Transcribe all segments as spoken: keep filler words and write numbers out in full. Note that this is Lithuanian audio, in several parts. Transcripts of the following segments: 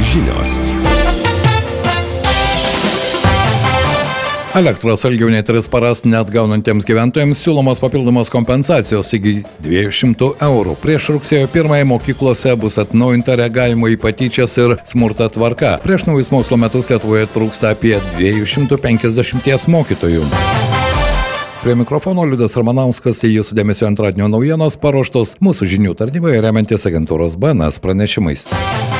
Žinios. Elektros ilgiau nei tris paras neatgaunantiems gyventojams siūlomos papildomos kompensacijos iki dviejų šimtų eurų. Prieš rugsėjo pirmąją mokyklose bus atnaujinta reagavimo į patyčias ir smurtą tvarka. Prieš naujus mokslo metus Lietuvoje trūksta apie dviejų šimtų penkiasdešimties mokytojų. Prie mikrofono Liudas Ramanauskas, į jūsų dėmesio antradienio naujienos paruoštos mūsų žinių tarnyboje remiantis agentūros B N S pranešimais.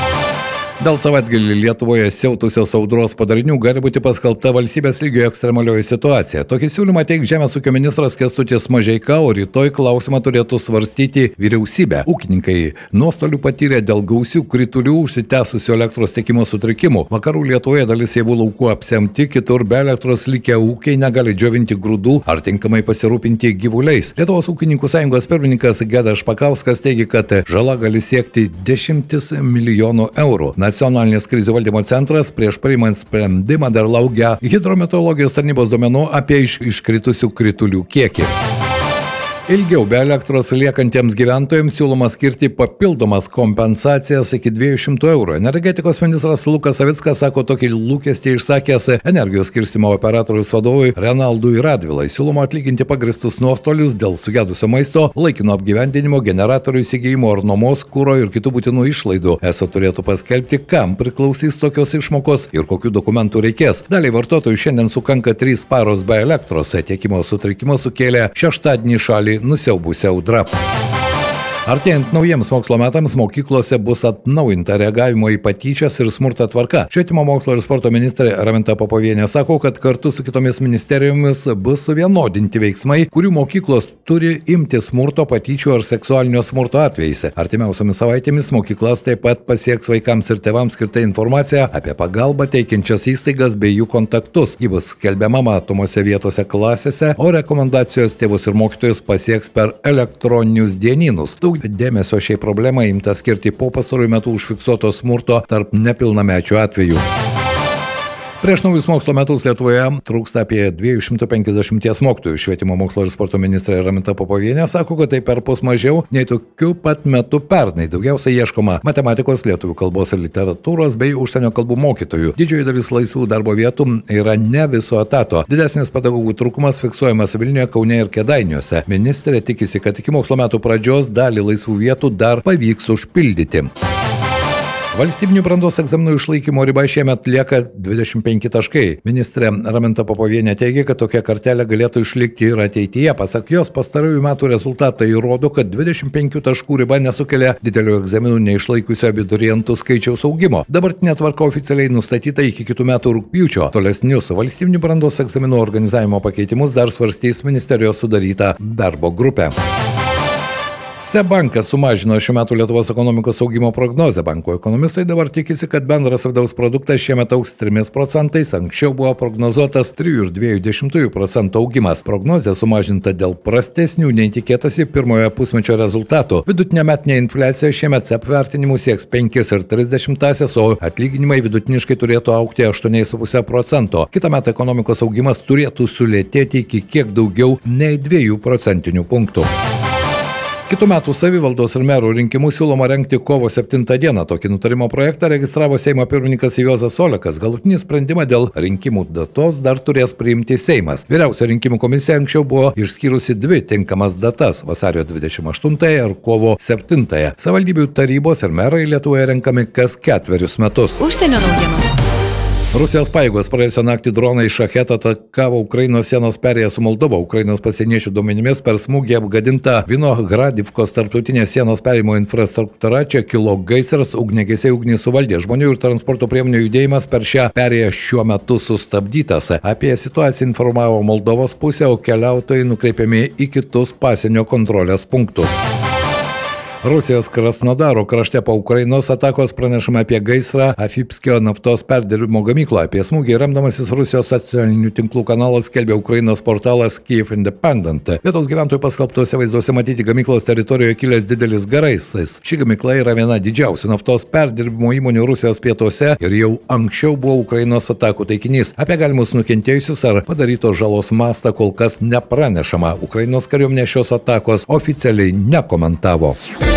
Dėl savaitgalį Lietuvoje siautusios audros padarinių gali būti paskelbta valstybės lygio ekstremalioji situacija. Tokį siūlymą teiks Žemės ūkio ministras Kęstutis Mažeika, o rytoj klausimą turėtų svarstyti vyriausybė. Ūkininkai nuostolių patyrė dėl gausių kritulių, užsitęsusių elektros tiekimo sutrikimų. Vakarų Lietuvoje dalis javų laukų apsemti, kitur be elektros likę ūkiai negali džiovinti grūdų ar tinkamai pasirūpinti gyvuliais. Lietuvos ūkininkų sąjungos pirmininkas Gedas Špakauskas teigia, kad žala gali siekti dešimtis milijonų eurų. Nacionalinis krizių valdymo centras prieš priimant sprendimą dar laukia hidrometeorologijos tarnybos duomenų apie iš, iškritusių kritulių kiekį. Ilgiau be elektros liekantiems gyventojams siūloma skirti papildomas kompensacijas iki dviejų šimtų eurų. Energetikos ministras Lukas Savickas sako tokį lūkestį išsakęs energijos skirstymo operatoriaus vadovui Renaldui Radvilai. Siūloma atlyginti pagristus nuostolius dėl sugedusio maisto, laikino apgyvendinimo, generatorių įsigijimo ar nuomos, kuro ir kitų būtinų išlaidų. Eso turėtų paskelbti, kam priklausys tokios išmokos ir kokių dokumentų reikės. Daliai vartotojų šiandien sukanka trys paros be elektros. Tiekimo sutrikimas sukėlė šeštadienį šalį nusiaubusią audrą. Artėjant naujiems mokslo metams mokyklose bus atnaujinta reagavimo į patyčias ir smurtą tvarka. Švietimo mokslo ir sporto ministrė Raminta Popovienė sako, kad kartu su kitomis ministerijomis bus suvienodinti veiksmai, kurių mokyklos turi imti smurto, patyčių ar seksualinio smurto atvejais. Artimiausiomis savaitėmis mokyklas taip pat pasieks vaikams ir tėvams skirta informacija apie pagalbą teikiančias įstaigas bei jų kontaktus. Ji bus skelbiama matomose vietose klasėse, o rekomendacijos tėvus ir mokytojus pasieks per elektroninius dienynus. Daug dėmesio šiai problemai imta skirti po pastarųjų metų užfiksuoto smurto tarp nepilnamečių atvejų. Prieš naujus mokslo metus Lietuvoje trūksta apie dviejų šimtų penkiasdešimties mokytojų. Švietimo mokslo ir sporto ministrė Raminta Popovienė sako, kad tai perpus mažiau nei tokiu pat metu pernai. Daugiausiai ieškoma matematikos, lietuvių kalbos ir literatūros bei užsienio kalbų mokytojų. Didžioji dalis laisvų darbo vietų yra ne viso etato. Didesnis pedagogų trūkumas fiksuojamas Vilniuje, Kaune ir Kėdainiuose. Ministrė tikisi, kad iki mokslo metų pradžios dalį laisvų vietų dar pavyks užpildyti. Valstybinių brandos egzaminų išlaikymo riba šiemet lieka dvidešimt penki taškai. Ministrė Raminta Popovienė teigia, kad tokia kartelė galėtų išlikti ir ateityje. Pasak jos, pastarųjų metų rezultatai įrodo, kad dvidešimt penkių taškų riba nesukelia didelio egzaminų neišlaikiusio abiturientų skaičiaus augimo. Dabartinė tvarka oficialiai nustatyta iki kitų metų rugpjūčio. Tolesnius valstybinių brandos egzaminų organizavimo pakeitimus dar svarstys ministerijos sudaryta darbo grupė. SEB bankas sumažino šių metų Lietuvos ekonomikos augimo prognozę. Banko ekonomistai dabar tikisi, kad bendras vidaus produktas šiemet augs trimis procentais, anksčiau buvo prognozuotas trijų ir dviejų dešimtųjų procento augimas. Prognozė sumažinta dėl prastesnių nei tikėtasi pirmojo pusmečio rezultatų. Vidutinė metinė infliacija šiemet SEB vertinimų sieks penkis ir tris dešimtąsias, o atlyginimai vidutiniškai turėtų augti aštuoniais ir pusę procento. Kitąmet ekonomikos augimas turėtų sulėtėti iki kiek daugiau nei dviejų procentinių punktų. Kitų metų savivaldos ir merų rinkimus siūloma rengti kovo septintą dieną. Tokį nutarimo projektą registravo Seimo pirmininkas Juozas Olekas. Galutinį sprendimą dėl rinkimų datos dar turės priimti Seimas. Vyriausia rinkimų komisija anksčiau buvo išskyrusi dvi tinkamas datas – vasario dvidešimt aštuntąją ir kovo septintąją. Savivaldybių tarybos ir merai Lietuvoje renkami kas ketverius metus. Užsienio naujienos. Rusijos pajėgos praėjusią naktį dronai Šachet atakavo Ukrainos sienos perėją su Moldova. Ukrainos pasieniečių duomenimis per smūgį apgadinta Vinogradivkos tarptautinės sienos perėjimo infrastruktūra. Čia kilo gaisras, ugniagesiai ugnį suvaldė. Žmonių ir transporto priemonių judėjimas per šią perėją šiuo metu sustabdytas. Apie situaciją informavo Moldovos pusė, o keliautojai nukreipiami į kitus pasienio kontrolės punktus. Rusijos Krasnodaro krašte po Ukrainos atakos pranešama apie gaisrą Afipskio naftos perdirbimo gamykloje. Apie smūgį remdamasis Rusijos socialinių tinklų kanalas skelbė Ukrainos portalas Kyiv Independent. Vietos gyventojų paskelbtuose vaizduose matyti gamyklos teritorijoje kilęs didelis gaisras. Ši gamykla yra viena didžiausių naftos perdirbimo įmonių Rusijos pietuose ir jau anksčiau buvo Ukrainos atakų taikinys. Apie galimus nukentėjusius ar padarytos žalos mastą kol kas nepranešama. Ukrainos kariuomenė šios atakos oficialiai nekomentavo.